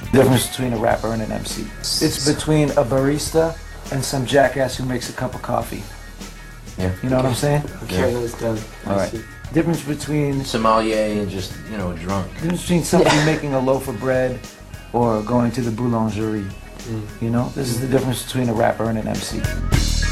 Difference between a rapper and an MC. It's between a barista and some jackass who makes a cup of coffee. Yeah. You know what I'm saying? Okay, that's done. All right. Difference between Sommelier and just, drunk. difference between somebody making a loaf of bread or going to the boulangerie. You know, this is the difference between a rapper and an MC.